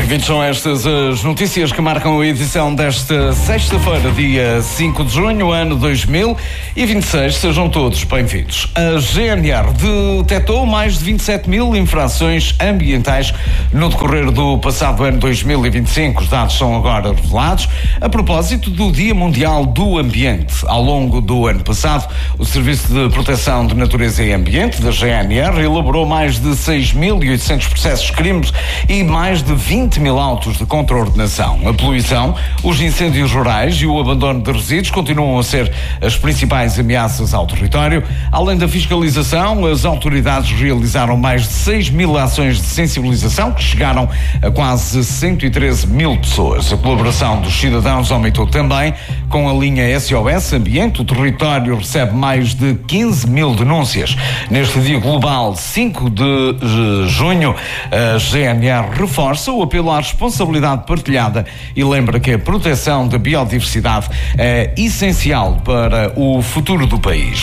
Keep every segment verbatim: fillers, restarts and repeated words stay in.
Ouvintes, são estas as notícias que marcam a edição desta sexta-feira, dia cinco de junho, ano dois mil e vinte e seis. Sejam todos bem-vindos. A G N R detectou mais de vinte e sete mil infrações ambientais no decorrer do passado ano dois mil e vinte e cinco. Os dados são agora revelados a propósito do Dia Mundial do Ambiente. Ao longo do ano passado, o Serviço de Proteção de Natureza e Ambiente da G N R elaborou mais de seis mil e oitocentos processos crimes e mais de vinte mil autos de contraordenação. A poluição, os incêndios rurais e o abandono de resíduos continuam a ser as principais ameaças ao território. Além da fiscalização, as autoridades realizaram mais de seis mil ações de sensibilização que chegaram a quase cento e treze mil pessoas. A colaboração dos cidadãos aumentou também com a linha S O S Ambiente. O território recebe mais de quinze mil denúncias. Neste dia global, cinco de junho, a G N R reforça o apelo à responsabilidade partilhada e lembra que a proteção da biodiversidade é essencial para o futuro do país.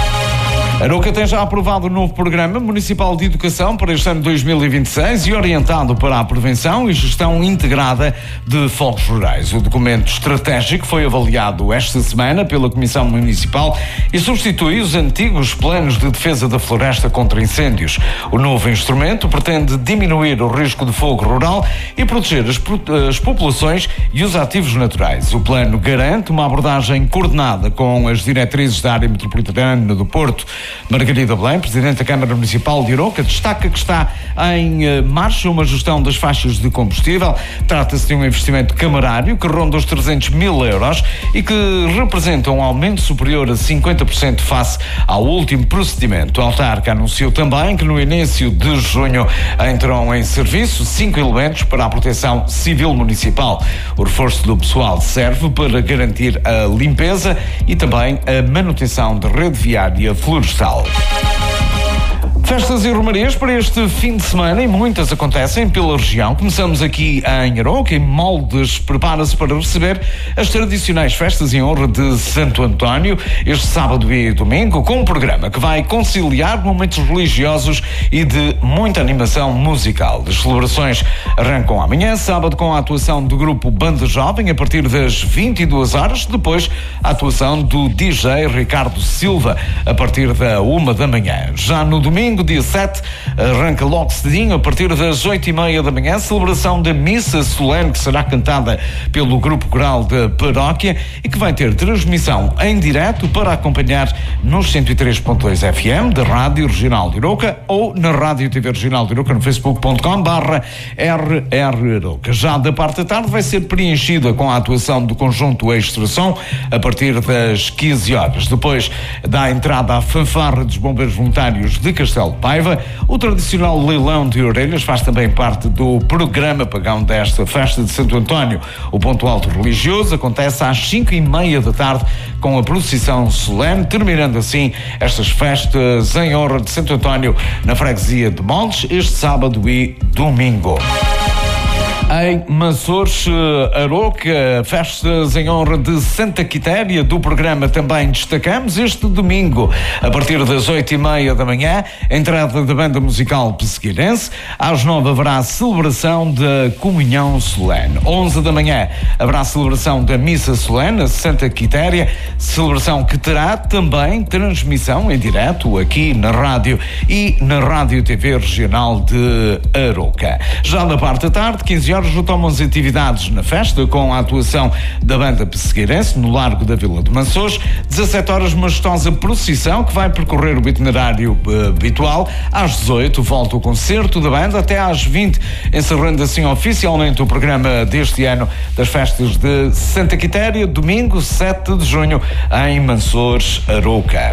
Arouca tem já aprovado o novo Programa Municipal de Educação para este ano dois mil e vinte e seis e orientado para a prevenção e gestão integrada de fogos rurais. O documento estratégico foi avaliado esta semana pela Comissão Municipal e substitui os antigos planos de defesa da floresta contra incêndios. O novo instrumento pretende diminuir o risco de fogo rural e proteger as, as populações e os ativos naturais. O plano garante uma abordagem coordenada com as diretrizes da área metropolitana do Porto. Margarida Belém, Presidente da Câmara Municipal de Arouca, destaca que está em uh, marcha uma gestão das faixas de combustível. Trata-se de um investimento camarário que ronda os trezentos mil euros e que representa um aumento superior a cinquenta por cento face ao último procedimento. A autarca anunciou também que no início de junho entram em serviço cinco elementos para a proteção civil municipal. O reforço do pessoal serve para garantir a limpeza e também a manutenção da rede viária florestal. Festas e romarias para este fim de semana e muitas acontecem pela região. Começamos aqui em Arouca, em Moldes, prepara-se para receber as tradicionais festas em honra de Santo António este sábado e domingo, com um programa que vai conciliar momentos religiosos e de muita animação musical. As celebrações arrancam amanhã, sábado, com a atuação do grupo Banda Jovem a partir das vinte e duas horas, depois a atuação do D J Ricardo Silva a partir da uma da manhã. Já no domingo, dia sete, arranca logo cedinho, a partir das oito e meia da manhã, celebração da missa solene que será cantada pelo Grupo Coral da Paróquia e que vai ter transmissão em direto para acompanhar nos cento e três ponto dois F M da Rádio Regional de Arouca ou na Rádio T V Regional de Arouca no facebook ponto com barra R R Arouca. Já da parte da tarde vai ser preenchida com a atuação do conjunto Extra Som a partir das quinze horas. Depois dá entrada à fanfarra dos bombeiros voluntários de Castelo Paiva. O tradicional leilão de orelhas faz também parte do programa pagão desta festa de Santo António. O ponto alto religioso acontece às cinco e meia da tarde com a procissão solene, terminando assim estas festas em honra de Santo António na freguesia de Moldes este sábado e domingo. Em Maçores, Arouca, festas em honra de Santa Quitéria. Do programa também destacamos este domingo, a partir das oito e meia da manhã, entrada da banda musical pesseguirense. Às nove haverá a celebração da comunhão solene. Onze da manhã haverá a celebração da missa solene a Santa Quitéria, celebração que terá também transmissão em direto aqui na rádio e na Rádio T V Regional de Arouca. Já na parte da tarde, quinze horas, retomam as atividades na festa com a atuação da banda pesseguirense no Largo da Vila de Maçores. dezassete horas, majestosa procissão que vai percorrer o itinerário uh, habitual. Às dezoito volta o concerto da banda até às vinte, encerrando assim oficialmente o programa deste ano das festas de Santa Quitéria, domingo sete de junho em Maçores, Arouca.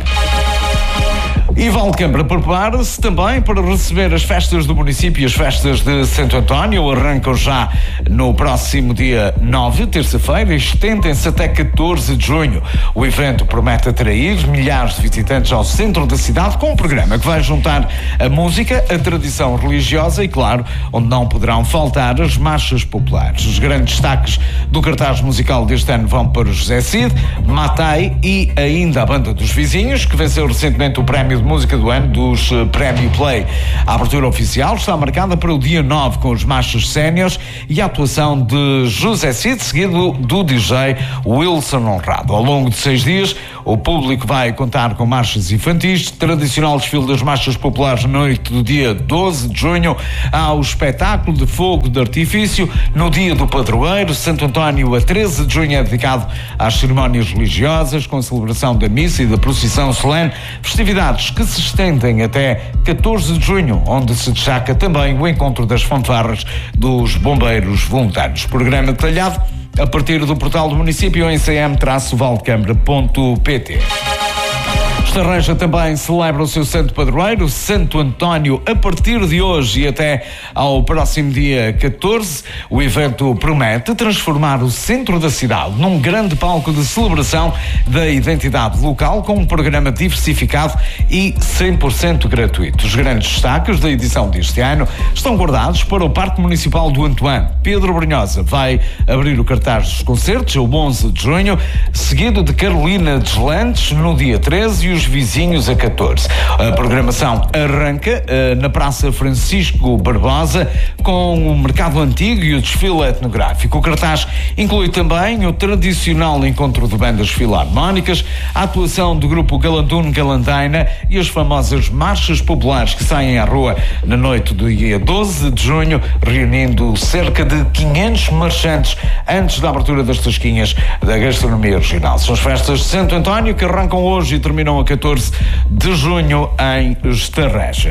E Valcambra prepara-se também para receber as festas do município e as festas de Santo António. Arrancam já no próximo dia nove, terça-feira, e estendem-se até catorze de junho. O evento promete atrair milhares de visitantes ao centro da cidade, com um programa que vai juntar a música, a tradição religiosa e, claro, onde não poderão faltar as marchas populares. Os grandes destaques do cartaz musical deste ano vão para o José Cid, Matai e ainda a Banda dos Vizinhos, que venceu recentemente o prémio de música do ano dos Prémio Play. A abertura oficial está marcada para o dia nove com os marchas séniores e a atuação de José Cid, seguido do D J Wilson Honrado. Ao longo de seis dias, o público vai contar com marchas infantis, tradicional desfile das marchas populares na noite do dia doze de junho, ao espetáculo de fogo de artifício no dia do padroeiro. Santo António, a treze de junho, é dedicado às cerimónias religiosas, com a celebração da missa e da procissão solene, festividades que se estendem até catorze de junho, onde se destaca também o encontro das fanfarras dos bombeiros voluntários. Programa detalhado a partir do portal do município em c m traço valdecambra ponto p t. Estarreja também celebra o seu santo padroeiro, Santo António, a partir de hoje e até ao próximo dia catorze. O evento promete transformar o centro da cidade num grande palco de celebração da identidade local, com um programa diversificado e cem por cento gratuito. Os grandes destaques da edição deste ano estão guardados para o Parque Municipal do Antoine. Pedro Brunhosa vai abrir o cartaz dos concertos, o onze de junho, seguido de Carolina Deslandes no dia treze e os vizinhos a catorze. A programação arranca uh, na Praça Francisco Barbosa com o Mercado Antigo e o desfile etnográfico. O cartaz inclui também o tradicional encontro de bandas filarmónicas, a atuação do grupo Galanduno Galandaina e as famosas marchas populares que saem à rua na noite do dia doze de junho, reunindo cerca de quinhentos marchantes antes da abertura das tasquinhas da gastronomia regional. São as festas de Santo António que arrancam hoje e terminam a catorze de junho em Estarreja.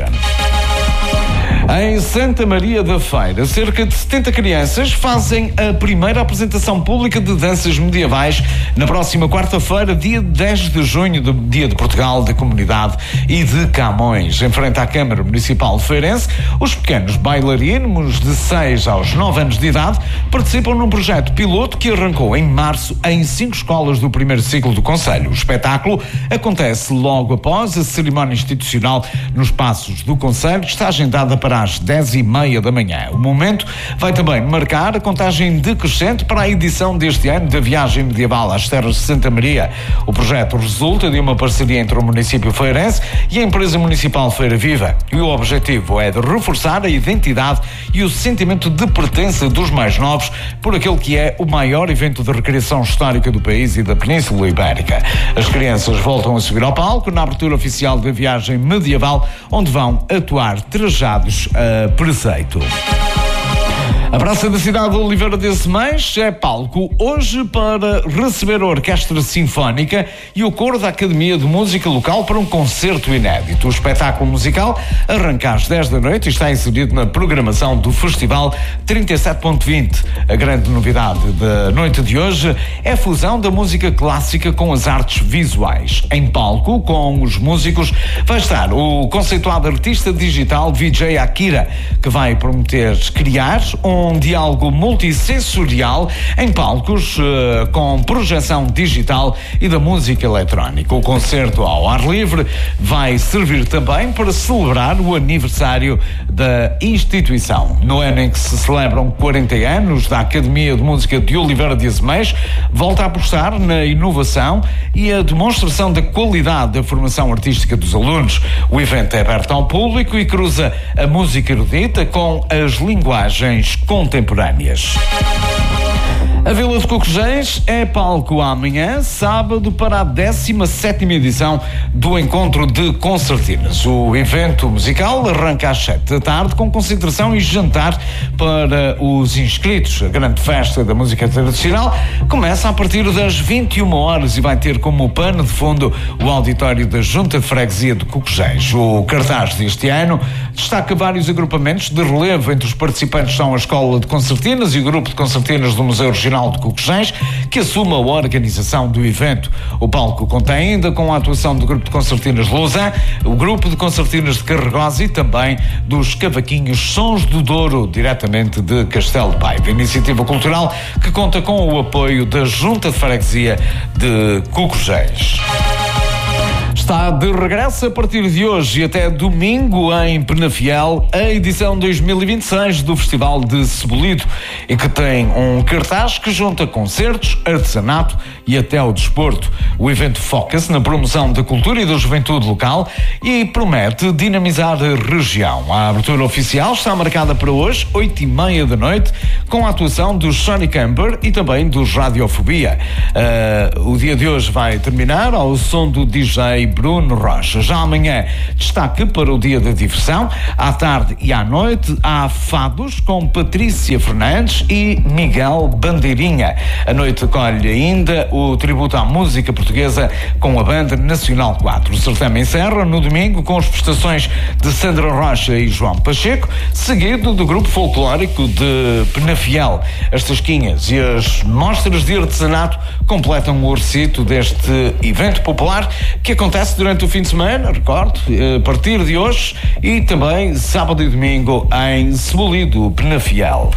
Em Santa Maria da Feira, cerca de setenta crianças fazem a primeira apresentação pública de danças medievais na próxima quarta-feira, dia dez de junho, do Dia de Portugal, da Comunidade e de Camões. Em frente à Câmara Municipal de Feirense, os pequenos bailarinos de seis aos nove anos de idade participam num projeto piloto que arrancou em março em cinco escolas do primeiro ciclo do Conselho. O espetáculo acontece logo após a cerimónia institucional nos Passos do Conselho, que está agendada para às dez e meia da manhã. O momento vai também marcar a contagem decrescente para a edição deste ano da Viagem Medieval às Terras de Santa Maria. O projeto resulta de uma parceria entre o município feirense e a empresa municipal Feira Viva. E o objetivo é de reforçar a identidade e o sentimento de pertença dos mais novos por aquele que é o maior evento de recreação histórica do país e da Península Ibérica. As crianças voltam a subir ao palco na abertura oficial da Viagem Medieval, onde vão atuar trajados a preceito. A Praça da Cidade de Oliveira de Semães é palco hoje para receber a Orquestra Sinfónica e o Coro da Academia de Música Local para um concerto inédito. O espetáculo musical arranca às dez da noite e está inserido na programação do Festival trinta e sete ponto vinte. A grande novidade da noite de hoje é a fusão da música clássica com as artes visuais. Em palco, com os músicos, vai estar o conceituado artista digital V J Akira, que vai prometer criar um um diálogo multissensorial em palcos uh, com projeção digital e da música eletrónica. O concerto ao ar livre vai servir também para celebrar o aniversário da instituição. No ano em que se celebram quarenta anos da Academia de Música de Oliveira de Semães, volta a apostar na inovação e a demonstração da qualidade da formação artística dos alunos. O evento é aberto ao público e cruza a música erudita com as linguagens contemporâneas. A Vila de Cocujés é palco amanhã, sábado, para a décima sétima edição do Encontro de Concertinas. O evento musical arranca às sete da tarde com concentração e jantar para os inscritos. A grande festa da música tradicional começa a partir das vinte e uma horas e vai ter como pano de fundo o auditório da Junta de Freguesia de Cocujés. O cartaz deste ano destaca vários agrupamentos de relevo. Entre os participantes são a Escola de Concertinas e o Grupo de Concertinas do Museu Regional de Cocujés, que assume a organização do evento. O palco conta ainda com a atuação do Grupo de Concertinas de Lausanne, o Grupo de Concertinas de Carregosa e também dos Cavaquinhos Sons do Douro, diretamente de Castelo de Paiva. Iniciativa cultural que conta com o apoio da Junta de Freguesia de Cocujés. Está de regresso a partir de hoje e até domingo em Penafiel a edição dois mil e vinte e seis do Festival de Cebolito, e que tem um cartaz que junta concertos, artesanato e até o desporto. O evento foca-se na promoção da cultura e da juventude local e promete dinamizar a região. A abertura oficial está marcada para hoje, oito e meia da noite, com a atuação dos Sonny Camper e também dos Radiofobia. Uh, o dia de hoje vai terminar ao som do D J Bruno Rocha. Já amanhã, destaque para o dia da diversão. À tarde e à noite há fados com Patrícia Fernandes e Miguel Bandeirinha. A noite acolhe ainda o tributo à música portuguesa com a Banda Nacional quatro. O certame encerra no domingo com as prestações de Sandra Rocha e João Pacheco, seguido do grupo folclórico de Penafiel. As tasquinhas e as mostras de artesanato completam o recito deste evento popular que acontece durante o fim de semana, recordo, a partir de hoje, e também sábado e domingo em Cebolito, Penafiel.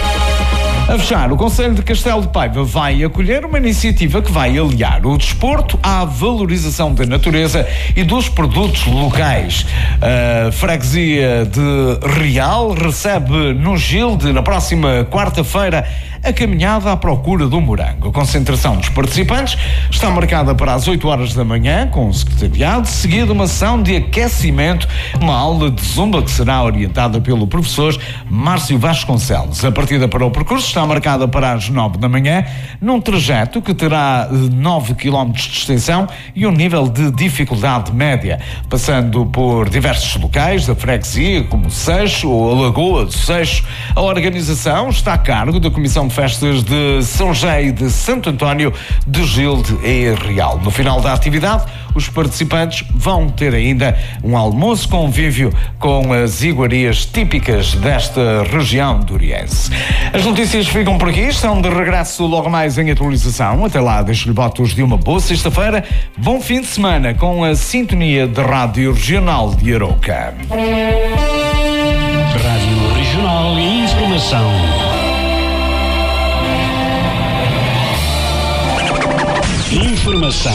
A fechar, o Conselho de Castelo de Paiva vai acolher uma iniciativa que vai aliar o desporto à valorização da natureza e dos produtos locais. A freguesia de Real recebe no Gilde, na próxima quarta-feira, a caminhada à procura do morango. A concentração dos participantes está marcada para as oito horas da manhã, com o secretariado, seguida uma sessão de aquecimento, uma aula de zumba que será orientada pelo professor Márcio Vasconcelos. A partida para o percurso está marcada para as nove da manhã, num trajeto que terá nove quilómetros de extensão e um nível de dificuldade média, passando por diversos locais da freguesia, como Seixo ou a Lagoa do Seixo. A organização está a cargo da Comissão de Festas de São José e de Santo António de Gilde e Real. No final da atividade, os participantes vão ter ainda um almoço convívio com as iguarias típicas desta região duriense. As notícias ficam por aqui, estão de regresso logo mais em atualização. Até lá, deixo-lhe votos de uma boa sexta-feira, bom fim de semana com a sintonia da Rádio Regional de Arouca. Rádio Regional e Informação. Informação.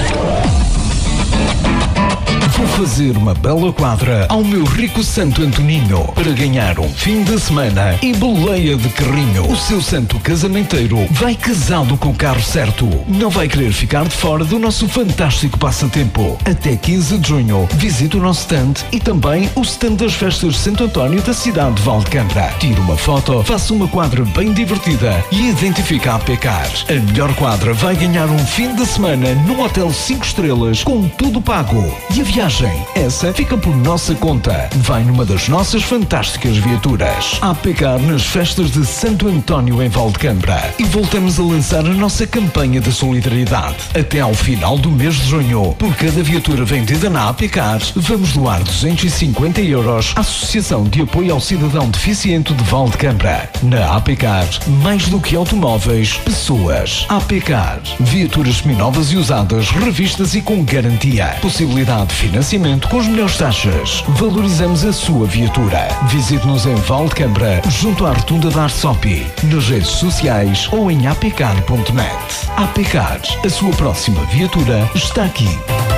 Vou fazer uma bela quadra ao meu rico Santo Antoninho para ganhar um fim de semana e boleia de carrinho. O seu santo casamenteiro vai casado com o carro certo. Não vai querer ficar de fora do nosso fantástico passatempo. Até quinze de junho, visite o nosso stand e também o stand das festas de Santo António da cidade de Valdecambra. Tire uma foto, faça uma quadra bem divertida e identifique a APCAR. A melhor quadra vai ganhar um fim de semana num hotel cinco estrelas com tudo pago. E a viagem, essa fica por nossa conta. Vai numa das nossas fantásticas viaturas. APCAR nas festas de Santo António em Valdecambra. E voltamos a lançar a nossa campanha de solidariedade. Até ao final do mês de junho, por cada viatura vendida na APCAR, vamos doar duzentos e cinquenta euros à Associação de Apoio ao Cidadão Deficiente de Valdecambra. Na APCAR, mais do que automóveis, pessoas. APCAR, viaturas seminovas e usadas, revistas e com garantia. Possibilidade de financiamento com as melhores taxas. Valorizamos a sua viatura. Visite-nos em Valdecambra, junto à rotunda da Arsopi, nas redes sociais ou em apcar ponto net. APCAR, a sua próxima viatura está aqui.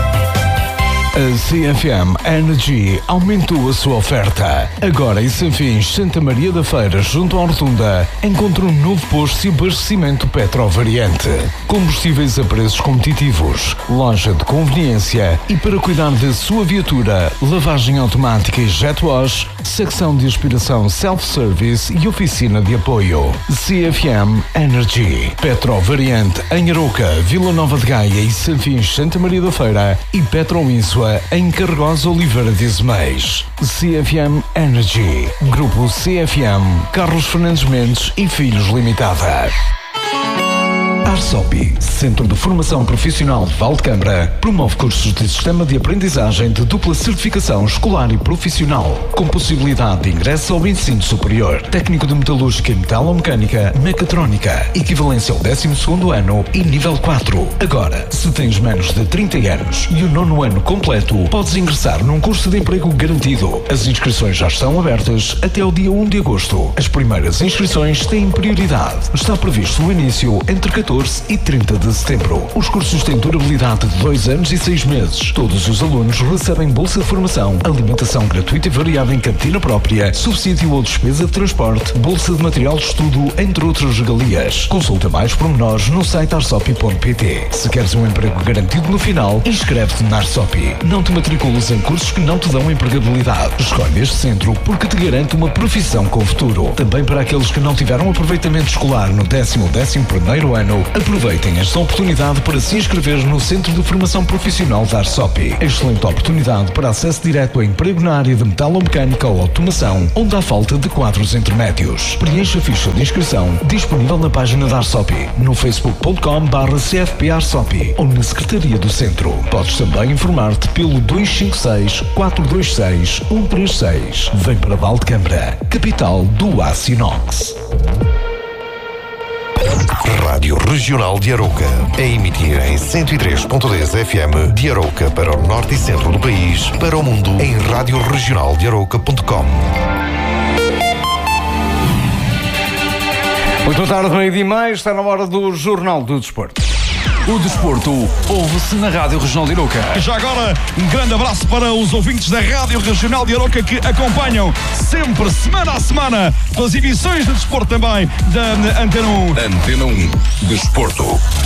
A C F M Energy aumentou a sua oferta. Agora em Sanfins, Santa Maria da Feira, junto à Rotunda, encontra um novo posto de abastecimento Petro Variante. Combustíveis a preços competitivos, loja de conveniência e para cuidar da sua viatura, lavagem automática e jet wash, secção de aspiração self-service e oficina de apoio. C F M Energy. Petro Variante em Arouca, Vila Nova de Gaia e Sanfins, Santa Maria da Feira e Petro Insua em Carregosa Oliveira de Azeméis. C F M Energy. Grupo C F M. Carlos Fernandes Mendes e Filhos Limitada. Arsopi, Centro de Formação Profissional de Valdecambra, promove cursos de Sistema de Aprendizagem de dupla certificação escolar e profissional, com possibilidade de ingresso ao ensino superior, técnico de metalúrgica e metalomecânica, mecatrónica, equivalência ao décimo segundo ano e nível quatro. Agora, se tens menos de trinta anos e o nono ano completo, podes ingressar num curso de emprego garantido. As inscrições já estão abertas até ao dia um de agosto. As primeiras inscrições têm prioridade. Está previsto o início entre catorze catorze e trinta de setembro. Os cursos têm durabilidade de dois anos e seis meses. Todos os alunos recebem bolsa de formação, alimentação gratuita e variada em cantina própria, subsídio ou despesa de transporte, bolsa de material de estudo, entre outras regalias. Consulta mais pormenores no site arsopi ponto pt. Se queres um emprego garantido no final, inscreve-te na Arsopi. Não te matricules em cursos que não te dão empregabilidade. Escolhe este centro porque te garante uma profissão com futuro. Também para aqueles que não tiveram aproveitamento escolar no décimo ou décimo primeiro ano, aproveitem esta oportunidade para se inscrever no Centro de Formação Profissional da Arsopi. Excelente oportunidade para acesso direto a emprego na área de metalomecânica ou automação, onde há falta de quadros intermédios. Preencha a ficha de inscrição disponível na página da Arsopi, no facebook ponto com barra c f p arsopi ou na Secretaria do Centro. Podes também informar-te pelo dois cinco seis, quatro dois seis, um três seis. Vem para Valdecâmara, capital do aço inox. Rádio Regional de Arouca, a emitir em cento e três ponto dez F M de Arouca para o norte e centro do país, para o mundo em rádio regional de arouca ponto com. Muito boa tarde, meio-dia e mais, está na hora do Jornal do Desporto. O desporto ouve-se na Rádio Regional de Arouca. Já agora, um grande abraço para os ouvintes da Rádio Regional de Arouca que acompanham sempre, semana a semana, pelas emissões de desporto também da Antena um. Antena um, Desporto.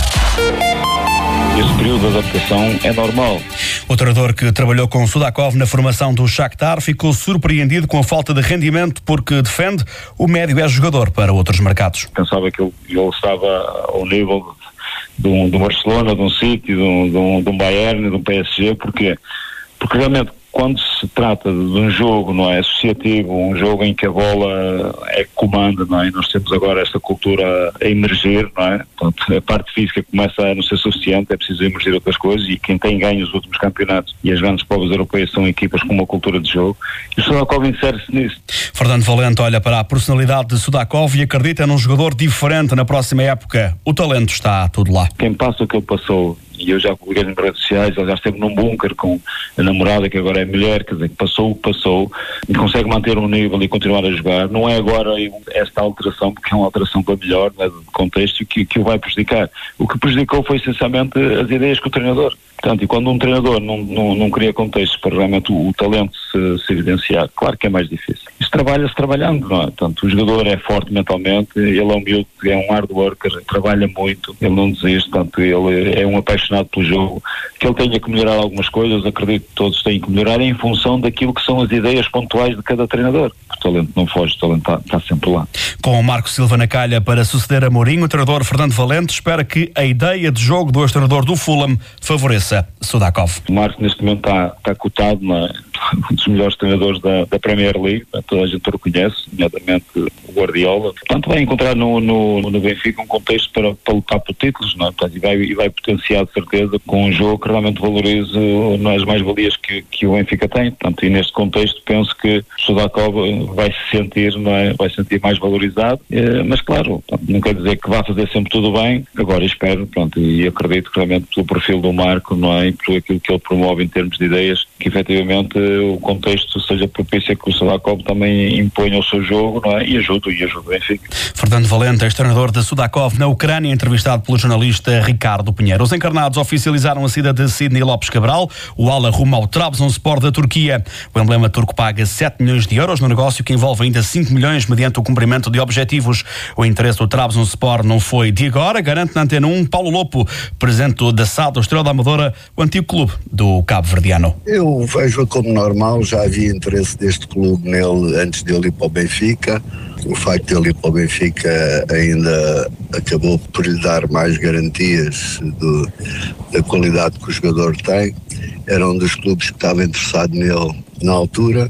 Esse período de adaptação é normal. O treinador que trabalhou com Sudakov na formação do Shakhtar ficou surpreendido com a falta de rendimento porque defende o médio é jogador para outros mercados. Pensava que ele, ele estava ao nível de um, de um Barcelona, de um City, de um, de, um, de um Bayern, de um P S G, porque, porque realmente quando se trata de um jogo, não é, associativo, um jogo em que a bola é que comanda, não é, nós temos agora esta cultura a emergir, não é, portanto, a parte física começa a não ser suficiente, é preciso emergir outras coisas, e quem tem ganho os últimos campeonatos e as grandes provas europeias são equipas com uma cultura de jogo, e o Sudakov insere-se nisso. Fernando Valente olha para a personalidade de Sudakov e acredita num jogador diferente na próxima época. O talento está tudo lá. Quem passa o que ele passou, e eu já publiquei nas redes sociais, ele já esteve num bunker com a namorada que agora é mulher, quer dizer, que passou o que passou e consegue manter um nível e continuar a jogar. Não é agora esta alteração, porque é uma alteração para melhor, né, de contexto, que, que o vai prejudicar. O que prejudicou foi essencialmente as ideias que o treinador. Portanto, e quando um treinador não, não, não cria contextos para realmente o, o talento se, se evidenciar, claro que é mais difícil. Isso trabalha-se trabalhando, não é? Portanto, o jogador é forte mentalmente, ele é um miúdo, é um hard worker, trabalha muito, ele não desiste, portanto, ele é um apaixonado pelo jogo. Que ele tenha que melhorar algumas coisas, acredito que todos têm que melhorar em função daquilo que são as ideias pontuais de cada treinador. O talento não foge, o talento está, está sempre lá. Com o Marco Silva na calha para suceder a Mourinho, o treinador Fernando Valente espera que a ideia de jogo do ex-treinador do Fulham favoreça Sudakov. O Marco neste momento está, está cotado, não é? Um dos melhores treinadores da, da Premier League, toda a gente o reconhece, nomeadamente o Guardiola. Portanto, vai encontrar no, no, no Benfica um contexto para, para lutar por títulos, não é? Portanto, e, vai, e vai potenciar, de certeza, com um jogo que realmente valorize as mais-valias que, que o Benfica tem. Portanto, e neste contexto, penso que o Sudakov vai se sentir, não é? Vai se sentir mais valorizado, eh, mas claro, portanto, não quer dizer que vá fazer sempre tudo bem. Agora espero, pronto, e acredito que realmente pelo perfil do Marco, não é? E por aquilo que ele promove em termos de ideias, que efetivamente o contexto seja propício a que o Sudakov também imponha o seu jogo, não é? E ajude, e ajude o Benfica. Fernando Valente, ex-treinador de Sudakov na Ucrânia, entrevistado pelo jornalista Ricardo Pinheiro. Os encarnados oficializaram a saída de Sidney Lopes Cabral, o ala rumo ao Trabzonspor da Turquia. O emblema turco paga sete milhões de euros no negócio que envolve ainda cinco milhões mediante o cumprimento de objetivos. O interesse do Trabzonspor não foi de agora, garante na Antena um Paulo Lopo, presidente da S A D, o Estrela da Amadora, o antigo clube do cabo-verdiano. Eu vejo como normal, já havia interesse deste clube nele antes dele ir para o Benfica. O facto de ele ir para o Benfica ainda acabou por lhe dar mais garantias do, da qualidade que o jogador tem. Era um dos clubes que estava interessado nele na altura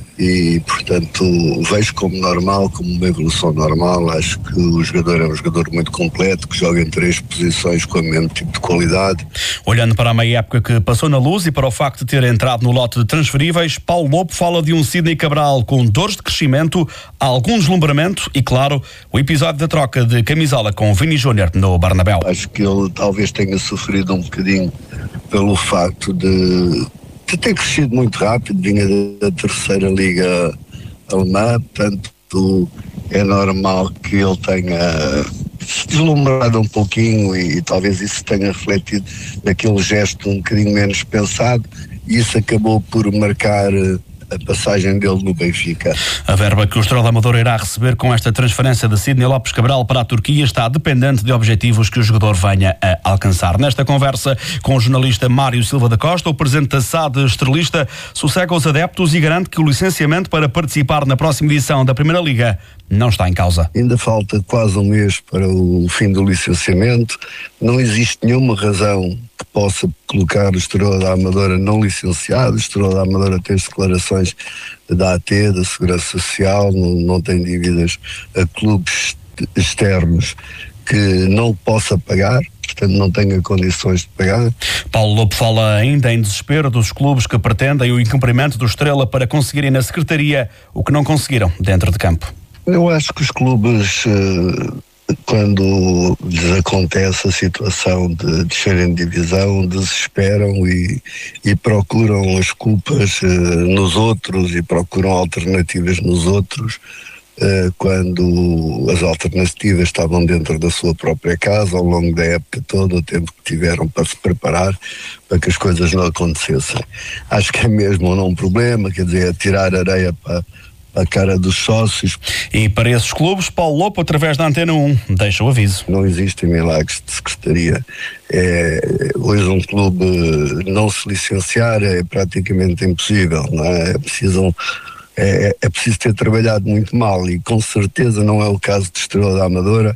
e, portanto, vejo como normal, como uma evolução normal. Acho que o jogador é um jogador muito completo, que joga em três posições com o mesmo tipo de qualidade. Olhando para a meia época que passou na Luz e para o facto de ter entrado no lote de transferíveis, Paulo Lopo fala de um Sidney Cabral com dores de crescimento, algum deslumbramento e, claro, o episódio da troca de camisola com Vini Júnior no Bernabéu. Acho que ele talvez tenha sofrido um bocadinho pelo facto de de ter crescido muito rápido, vinha da terceira liga alemã, portanto é normal que ele tenha se deslumbrado um pouquinho e, e talvez isso tenha refletido naquele gesto um bocadinho menos pensado, e isso acabou por marcar a passagem dele no Benfica. A verba que o Estrela da Amadora irá receber com esta transferência de Sidney Lopes Cabral para a Turquia está dependente de objetivos que o jogador venha a alcançar. Nesta conversa com o jornalista Mário Silva da Costa, o presidente da S A D estrelista sossega os adeptos e garante que o licenciamento para participar na próxima edição da Primeira Liga não está em causa. Ainda falta quase um mês para o fim do licenciamento. Não existe nenhuma razão que possa colocar o Estrela da Amadora não licenciado. O Estrela da Amadora tem declarações da A T, da Segurança Social, não, não tem dívidas a clubes externos que não possa pagar, portanto não tenha condições de pagar. Paulo Lobo fala ainda em desespero dos clubes que pretendem o incumprimento do Estrela para conseguirem na Secretaria o que não conseguiram dentro de campo. Eu acho que os clubes, quando lhes acontece a situação de descerem de divisão, desesperam e, e procuram as culpas nos outros e procuram alternativas nos outros, quando as alternativas estavam dentro da sua própria casa ao longo da época toda, o tempo que tiveram para se preparar para que as coisas não acontecessem. Acho que é mesmo ou não um problema, quer dizer, é tirar areia para a cara dos sócios. E para esses clubes, Paulo Lopo, através da Antena um, deixa o aviso. Não existem milagres de secretaria. É, hoje um clube não se licenciar é praticamente impossível, não é? É preciso, é, é preciso ter trabalhado muito mal e com certeza não é o caso de Estrela da Amadora.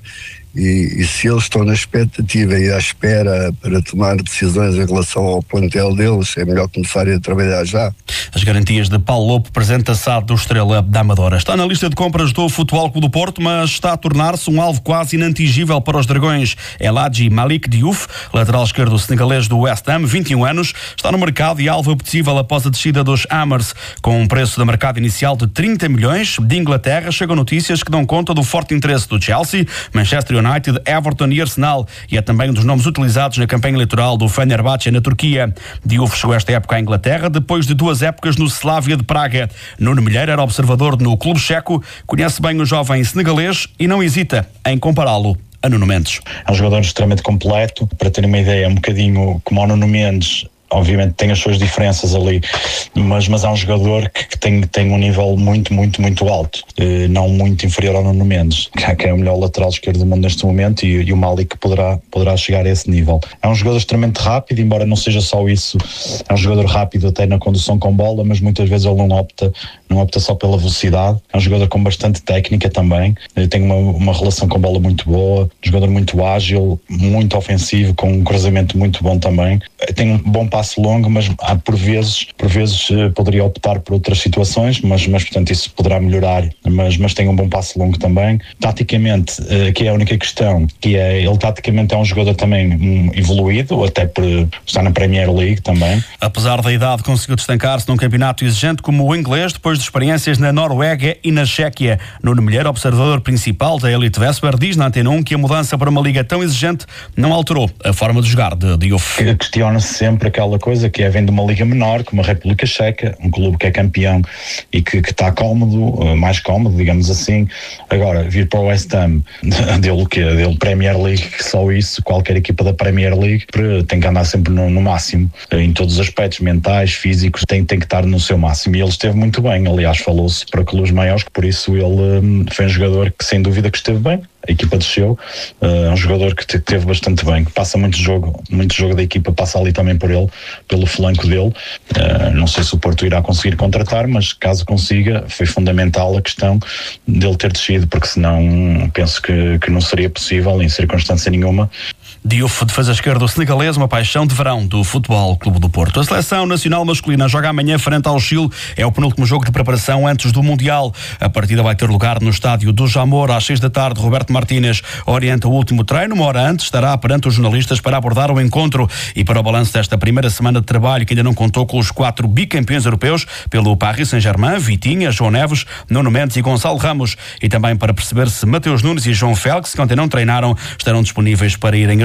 E, e se eles estão na expectativa e à espera para tomar decisões em relação ao plantel deles, é melhor começarem a trabalhar já. As garantias de Paulo Lopo, presidente da S A D do Estrela da Amadora. Está na lista de compras do Futebol Clube do Porto, mas está a tornar-se um alvo quase inatingível para os dragões. El Hadji Malik Diouf, lateral esquerdo senegalês do West Ham, vinte e um anos, está no mercado e alvo apetecível após a descida dos Hammers. Com um preço de mercado inicial de trinta milhões, de Inglaterra chegam notícias que dão conta do forte interesse do Chelsea, Manchester United, United, Everton e Arsenal, e é também um dos nomes utilizados na campanha eleitoral do Fenerbahçe na Turquia. Diouf chegou esta época à Inglaterra depois de duas épocas no Slavia de Praga. Nuno Milheiro era observador no clube checo, conhece bem o jovem senegalês e não hesita em compará-lo a Nuno Mendes. É um jogador extremamente completo, para ter uma ideia, um bocadinho como o Nuno Mendes. Obviamente tem as suas diferenças ali, mas, mas é um jogador que, que tem, tem um nível muito, muito, muito alto, eh, não muito inferior ao Nuno Mendes, que é o melhor lateral esquerdo do mundo neste momento, e, e o Malik poderá, poderá chegar a esse nível. É um jogador extremamente rápido, embora não seja só isso, é um jogador rápido até na condução com bola, mas muitas vezes ele não opta, não opta só pela velocidade. É um jogador com bastante técnica também, eh, tem uma, uma relação com bola muito boa, um jogador muito ágil, muito ofensivo, com um cruzamento muito bom também. Tem um bom passo longo, mas há, por vezes, por vezes eh, poderia optar por outras situações, mas, mas portanto isso poderá melhorar, mas, mas tem um bom passo longo também. Taticamente, eh, que é a única questão, que é, ele taticamente é um jogador também um, evoluído, até por estar na Premier League também. Apesar da idade, conseguiu destacar-se num campeonato exigente como o inglês, depois de experiências na Noruega e na Chequia. Nuno Milheiro, observador principal da Elite Vesper, diz na Antena um que a mudança para uma liga tão exigente não alterou a forma de jogar de Diouf. Questiona-se sempre aquela coisa que é, vem de uma liga menor, como a República Checa, um clube que é campeão e que, que está cómodo, mais cómodo, digamos assim. Agora, vir para o West Ham, dele que dele Premier League, que só isso, qualquer equipa da Premier League tem que andar sempre no, no máximo, em todos os aspectos, mentais, físicos, tem, tem que estar no seu máximo, e ele esteve muito bem. Aliás, falou-se para clubes maiores que por isso ele um, foi um jogador que sem dúvida que esteve bem. A equipa desceu, é uh, um jogador que teve bastante bem, que passa muito jogo, muito jogo da equipa, passa ali também por ele, pelo flanco dele. Uh, não sei se o Porto irá conseguir contratar, mas caso consiga, foi fundamental a questão dele ter descido, porque senão penso que, que não seria possível em circunstância nenhuma. Diouf, defesa esquerda do senegalês, uma paixão de verão do Futebol Clube do Porto. A seleção nacional masculina joga amanhã frente ao Chile. É o penúltimo jogo de preparação antes do Mundial. A partida vai ter lugar no estádio do Jamor às seis da tarde. Roberto Martínez orienta o último treino. Uma hora antes estará perante os jornalistas para abordar o encontro e para o balanço desta primeira semana de trabalho, que ainda não contou com os quatro bicampeões europeus pelo Paris Saint-Germain, Vitinha, João Neves, Nuno Mendes e Gonçalo Ramos. E também para perceber se Mateus Nunes e João Félix, que ontem não treinaram, estarão disponíveis para irem a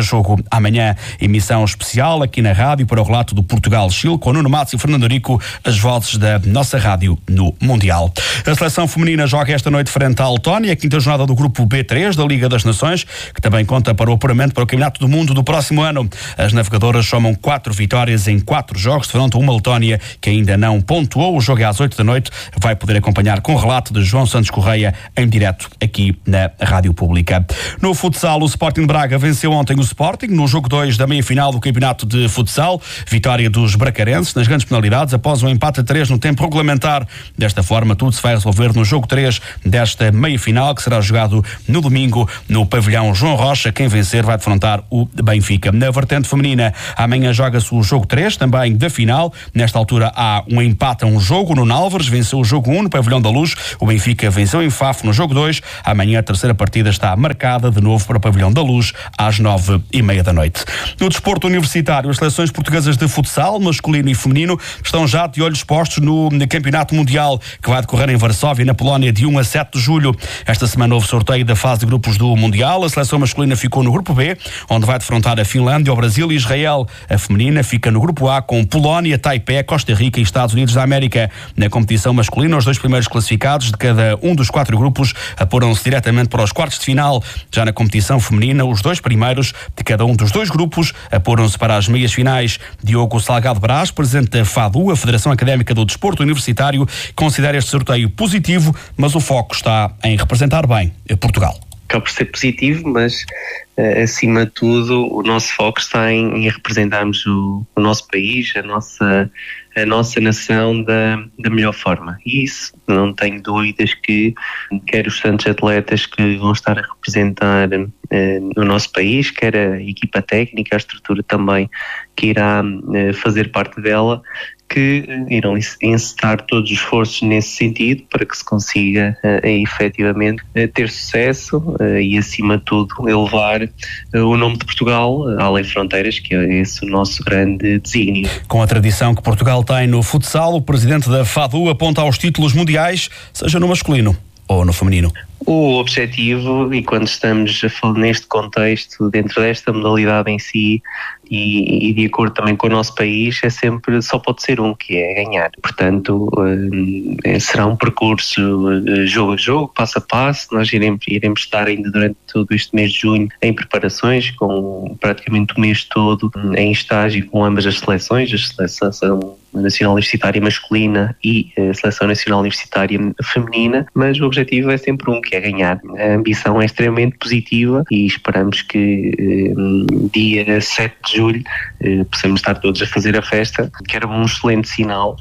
jogo amanhã, emissão especial aqui na rádio para o relato do Portugal-Chile, com Nuno Matos e Fernando Rico, as vozes da nossa rádio no Mundial. A seleção feminina joga esta noite frente à Letónia, a quinta jornada do grupo B três da Liga das Nações, que também conta para o apuramento para o Campeonato do Mundo do próximo ano. As navegadoras somam quatro vitórias em quatro jogos, defrontam uma Letónia que ainda não pontuou. O jogo é às oito da noite, vai poder acompanhar com o relato de João Santos Correia em direto aqui na Rádio Pública. No futsal, o Sporting de Braga venceu ontem o Sporting no jogo dois da meia-final do Campeonato de Futsal. Vitória dos bracarenses nas grandes penalidades após um empate a três no tempo regulamentar. Desta forma, tudo se vai resolver no jogo três desta meia-final, que será jogado no domingo no pavilhão João Rocha. Quem vencer vai defrontar o Benfica. Na vertente feminina, amanhã joga-se o jogo três, também da final. Nesta altura há um empate a um jogo. No Nálvares venceu o jogo um no pavilhão da Luz. O Benfica venceu em Fafo no jogo dois. Amanhã a terceira partida está marcada de novo para o pavilhão da Luz às nove e meia da noite. No desporto universitário, as seleções portuguesas de futsal, masculino e feminino, estão já de olhos postos no Campeonato Mundial, que vai decorrer em Varsóvia, na Polónia, de um a sete de julho. Esta semana houve sorteio da fase de grupos do Mundial. A seleção masculina ficou no grupo B, onde vai defrontar a Finlândia, o Brasil e Israel. A feminina fica no grupo A, com Polónia, Taipei, Costa Rica e Estados Unidos da América. Na competição masculina, os dois primeiros classificados de cada um dos quatro grupos apuram-se diretamente para os quartos de final. Já na competição feminina, os dois primeiros de cada um dos dois grupos apuram-se para as meias finais. Diogo Salgado Brás, presidente da FADU, a Federação Académica do Desporto Universitário, considera este sorteio positivo, mas o foco está em representar bem Portugal. Acaba por ser positivo, mas uh, acima de tudo o nosso foco está em, em representarmos o, o nosso país, a nossa, a nossa nação da, da melhor forma. E isso, não tenho dúvidas que quer os tantos atletas que vão estar a representar uh, no nosso país, quer a equipa técnica, a estrutura também que irá uh, fazer parte dela, que irão encetar todos os esforços nesse sentido para que se consiga uh, efetivamente uh, ter sucesso uh, e, acima de tudo, elevar uh, o nome de Portugal uh, além de fronteiras, que é esse o nosso grande desígnio. Com a tradição que Portugal tem no futsal, o presidente da FADU aponta aos títulos mundiais, seja no masculino ou no feminino. O objetivo, e quando estamos a falar neste contexto, dentro desta modalidade em si, e, e de acordo também com o nosso país, é sempre, só pode ser um, que é ganhar. Portanto, uh, será um percurso uh, jogo a jogo, passo a passo. Nós iremos, iremos estar ainda durante todo este mês de junho em preparações, com praticamente o mês todo em estágio com ambas as seleções, a seleção nacional universitária masculina e a seleção nacional universitária feminina, mas o objetivo é sempre um, que é ganhar. A ambição é extremamente positiva e esperamos que eh, dia sete de julho eh, possamos estar todos a fazer a festa, que era um excelente sinal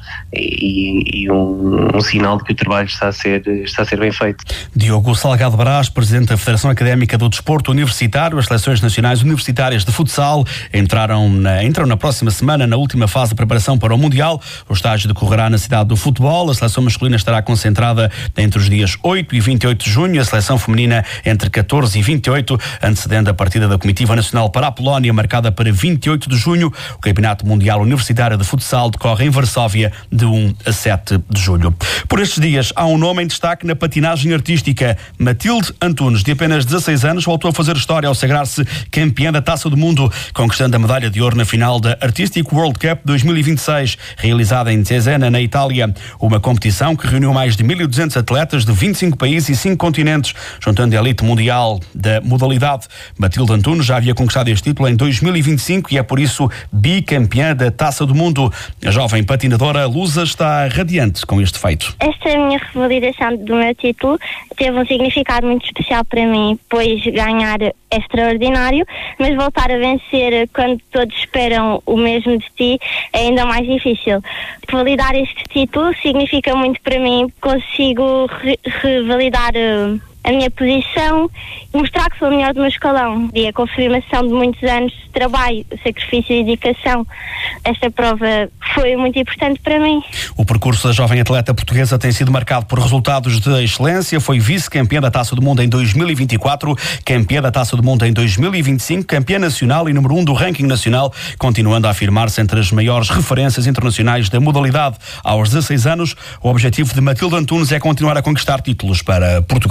e, e um, um sinal de que o trabalho está a ser, está a ser bem feito. Diogo Salgado Brás, presidente da Federação Académica do Desporto Universitário. As seleções nacionais universitárias de futsal entraram na, entram na próxima semana na última fase de preparação para o Mundial. O estágio decorrerá na cidade do futebol. A seleção masculina estará concentrada entre os dias oito e vinte e oito de junho, a seleção feminina entre catorze e vinte e oito, antecedendo a partida da Comitiva Nacional para a Polónia, marcada para vinte e oito de junho. O Campeonato Mundial Universitário de Futsal decorre em Varsóvia de um a sete de julho. Por estes dias, há um nome em destaque na patinagem artística. Matilde Antunes, de apenas dezasseis anos, voltou a fazer história ao sagrar-se campeã da Taça do Mundo, conquistando a medalha de ouro na final da Artistic World Cup dois mil e vinte e seis, realizada em Cesena, na Itália. Uma competição que reuniu mais de mil e duzentos atletas de vinte e cinco países e cinco continentes, juntando a elite mundial da modalidade. Matilde Antunes já havia conquistado este título em dois mil e vinte e cinco e é por isso bicampeã da Taça do Mundo. A jovem patinadora lusa está radiante com este feito. Esta minha revalidação do meu título teve um significado muito especial para mim, pois ganhar é extraordinário, mas voltar a vencer quando todos esperam o mesmo de ti é ainda mais difícil. Validar este título significa muito para mim. Consigo re- revalidar uh, a minha posição, mostrar que sou a melhor do meu escalão. E a confirmação de muitos anos de trabalho, sacrifício e dedicação. Esta prova foi muito importante para mim. O percurso da jovem atleta portuguesa tem sido marcado por resultados de excelência. Foi vice-campeã da Taça do Mundo em dois mil e vinte e quatro, campeã da Taça do Mundo em dois mil e vinte e cinco, campeã nacional e número um do ranking nacional, continuando a afirmar-se entre as maiores referências internacionais da modalidade. Aos dezasseis anos, o objetivo de Matilde Antunes é continuar a conquistar títulos para Portugal.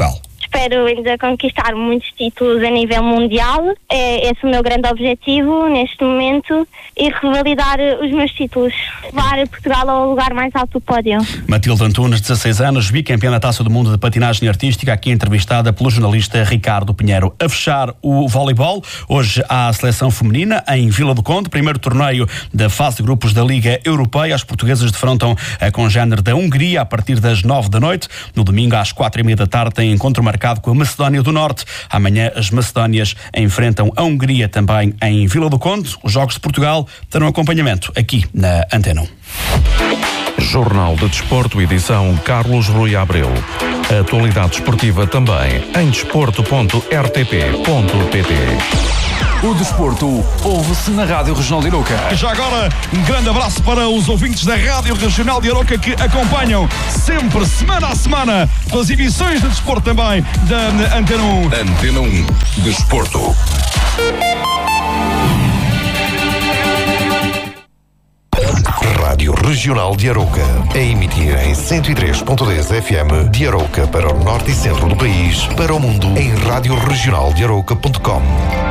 espero ainda conquistar muitos títulos a nível mundial. É esse o meu grande objetivo neste momento e revalidar os meus títulos. Levar Portugal ao lugar mais alto do pódio. Matilde Antunes, dezasseis anos, bicampeã na Taça do Mundo de Patinagem Artística, aqui entrevistada pelo jornalista Ricardo Pinheiro. A fechar o voleibol, hoje há a seleção feminina em Vila do Conde, primeiro torneio da fase de grupos da Liga Europeia. As portuguesas defrontam a congénere da Hungria a partir das nove da noite. No domingo, às quatro e meia da tarde, tem encontro marcado com a Macedónia do Norte. Amanhã, as Macedónias enfrentam a Hungria também em Vila do Conde. Os Jogos de Portugal terão acompanhamento aqui na Antena um. Jornal de Desporto, edição Carlos Rui Abreu. A atualidade esportiva também em desporto ponto r t p ponto p t. O desporto ouve-se na Rádio Regional de Arouca. E já agora, um grande abraço para os ouvintes da Rádio Regional de Arouca que acompanham sempre, semana a semana, as emissões de desporto também da Antena um. Antena um, Desporto. Rádio Regional de Arouca, a emitir em cento e três ponto dez F M de Arouca para o norte e centro do país, para o mundo em rádio regional de arouca ponto com.